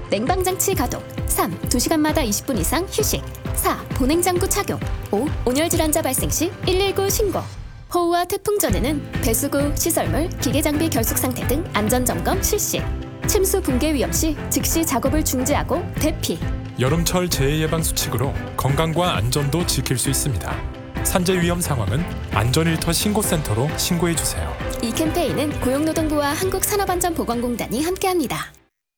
냉방장치 가동. 3. 2시간마다 20분 이상 휴식. 4. 보냉장구 착용. 5. 온열 질환자 발생 시 119 신고. 호우와 태풍 전에는 배수구, 시설물, 기계 장비 결속 상태 등 안전점검 실시. 침수 붕괴 위험 시 즉시 작업을 중지하고 대피. 여름철 재해 예방 수칙으로 건강과 안전도 지킬 수 있습니다. 산재 위험 상황은 안전일터 신고센터로 신고해 주세요. 이 캠페인은 고용노동부와 한국산업안전보건공단이 함께합니다.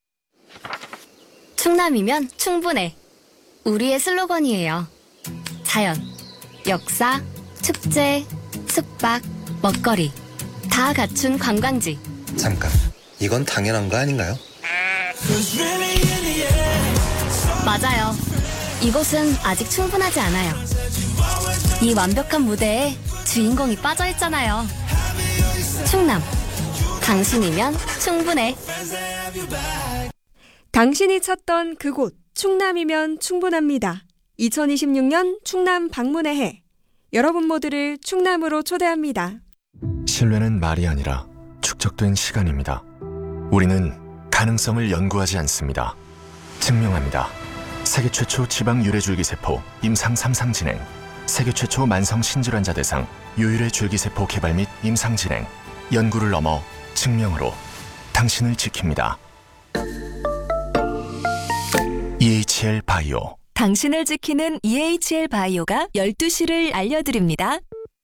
충남이면 충분해. 우리의 슬로건이에요. 자연, 역사, 축제, 숙박, 먹거리 다 갖춘 관광지. 잠깐, 이건 당연한 거 아닌가요? 맞아요. 이곳은 아직 충분하지 않아요. 이 완벽한 무대에 주인공이 빠져있잖아요. 충남, 당신이면 충분해. 당신이 찾던 그곳 충남이면 충분합니다. 2026년 충남 방문의 해. 여러분 모두를 충남으로 초대합니다. 신뢰는 말이 아니라 축적된 시간입니다. 우리는 가능성을 연구하지 않습니다. 증명합니다. 세계 최초 지방 유래줄기세포 임상 3상 진행, 세계 최초 만성 신질환자 대상 유일의 줄기세포 개발 및 임상 진행, 연구를 넘어 증명으로 당신을 지킵니다. EHL 바이오. 당신을 지키는 EHL 바이오가 12시를 알려드립니다.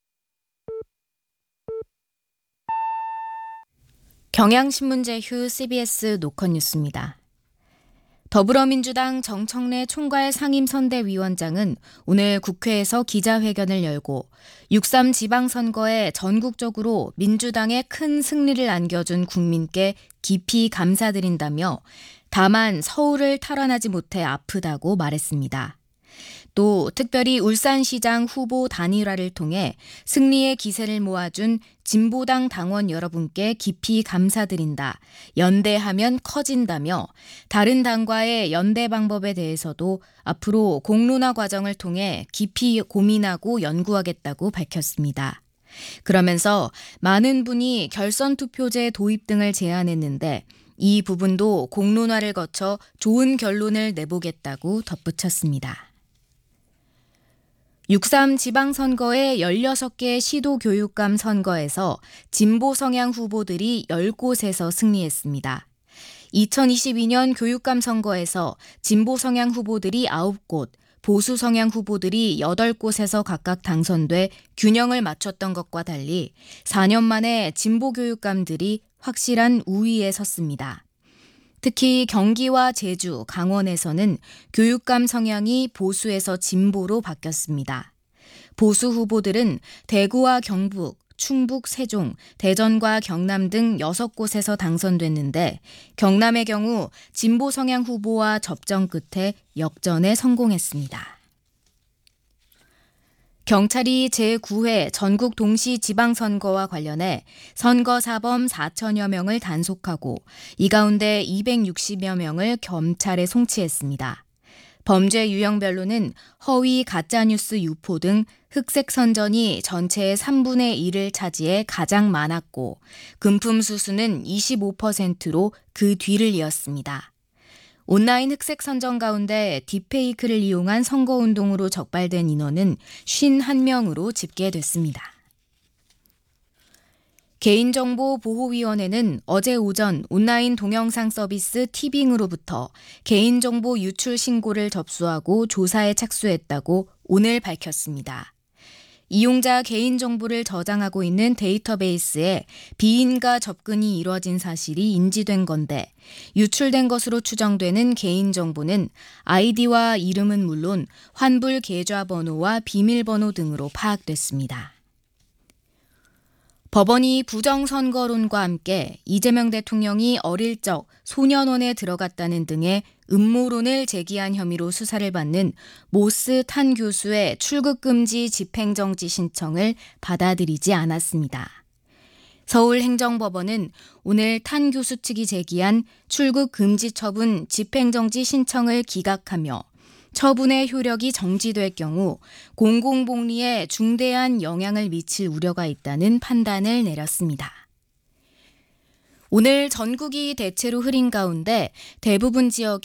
경향신문제휴 CBS 노컷뉴스입니다. 더불어민주당 정청래 총괄 상임선대위원장은 오늘 국회에서 기자회견을 열고 6.3 지방선거에 전국적으로 민주당에 큰 승리를 안겨준 국민께 깊이 감사드린다며 다만 서울을 탈환하지 못해 아프다고 말했습니다. 또 특별히 울산시장 후보 단일화를 통해 승리의 기세를 모아준 진보당 당원 여러분께 깊이 감사드린다. 연대하면 커진다며 다른 당과의 연대 방법에 대해서도 앞으로 공론화 과정을 통해 깊이 고민하고 연구하겠다고 밝혔습니다. 그러면서 많은 분이 결선 투표제 도입 등을 제안했는데 이 부분도 공론화를 거쳐 좋은 결론을 내보겠다고 덧붙였습니다. 6.3 지방선거의 16개 시도교육감 선거에서 진보 성향 후보들이 10곳에서 승리했습니다. 2022년 교육감 선거에서 진보 성향 후보들이 9곳, 보수 성향 후보들이 8곳에서 각각 당선돼 균형을 맞췄던 것과 달리 4년 만에 진보 교육감들이 확실한 우위에 섰습니다. 특히 경기와 제주, 강원에서는 교육감 성향이 보수에서 진보로 바뀌었습니다. 보수 후보들은 대구와 경북, 충북, 세종, 대전과 경남 등 6곳에서 당선됐는데 경남의 경우 진보 성향 후보와 접전 끝에 역전에 성공했습니다. 경찰이 제9회 전국 동시 지방선거와 관련해 선거사범 4천여 명을 단속하고 이 가운데 260여 명을 검찰에 송치했습니다. 범죄 유형별로는 허위 가짜뉴스 유포 등 흑색 선전이 전체의 3분의 1을 차지해 가장 많았고 금품 수수는 25%로 그 뒤를 이었습니다. 온라인 흑색 선전 가운데 딥페이크를 이용한 선거운동으로 적발된 인원은 51명으로 집계됐습니다. 개인정보보호위원회는 어제 오전 온라인 동영상 서비스 티빙으로부터 개인정보 유출 신고를 접수하고 조사에 착수했다고 오늘 밝혔습니다. 이용자 개인정보를 저장하고 있는 데이터베이스에 비인가 접근이 이뤄진 사실이 인지된 건데 유출된 것으로 추정되는 개인정보는 아이디와 이름은 물론 환불 계좌번호와 비밀번호 등으로 파악됐습니다. 법원이 부정선거론과 함께 이재명 대통령이 어릴 적 소년원에 들어갔다는 등의 음모론을 제기한 혐의로 수사를 받는 모스 탄 교수의 출국금지 집행정지 신청을 받아들이지 않았습니다. 서울행정법원은 오늘 탄 교수 측이 제기한 출국금지 처분 집행정지 신청을 기각하며 처분의 효력이 정지될 경우 공공복리에 중대한 영향을 미칠 우려가 있다는 판단을 내렸습니다. 오늘 전국이 대체로 흐린 가운데 대부분 지역에